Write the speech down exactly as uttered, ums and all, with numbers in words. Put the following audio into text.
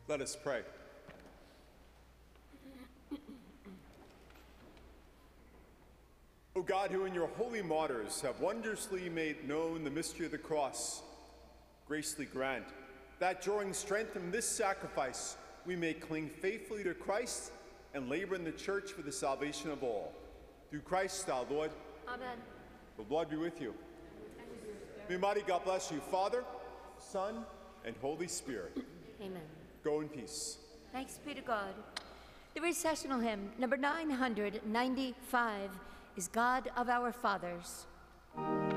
Let us pray. O God, who in your holy martyrs have wondrously made known the mystery of the cross, graciously grant that, drawing strength from this sacrifice, we may cling faithfully to Christ and labor in the church for the salvation of all. Through Christ our Lord. Amen. The Lord be with you. May Almighty God bless you, Father, Son, and Holy Spirit. Amen. Go in peace. Thanks be to God. The recessional hymn, number nine hundred ninety-five, is God of Our Fathers.